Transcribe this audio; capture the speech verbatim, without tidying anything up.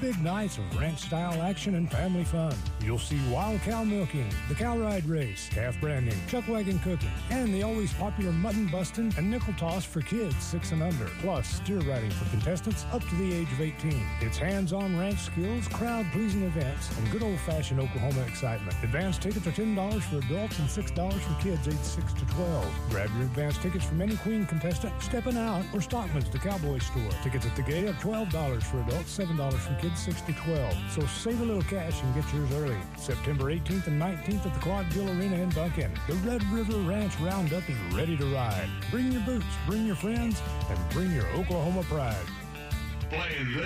big nights of ranch-style action and family fun. You'll see wild cow milking, the cow ride race, calf branding, chuck wagon cooking, and the always popular mutton busting and nickel toss for kids six and under, plus steer riding for contestants up to the age of eighteen. It's hands-on ranch skills, crowd-pleasing events, and good old-fashioned Oklahoma excitement. Advance tickets are ten dollars for adults and six dollars for kids aged six to twelve. Grab your advance tickets from any Queen contestant, Steppin' Out, or Stockman's, the Cowboy Store. Tickets at the gate are twelve dollars for adults, seven dollars for kids six to twelve. So save a little cash and get yours early. September eighteenth and nineteenth at the Clark Gill Arena in Duncan. The Red River Ranch Roundup is ready to ride. Bring your boots, bring your friends, and bring your Oklahoma pride. Playing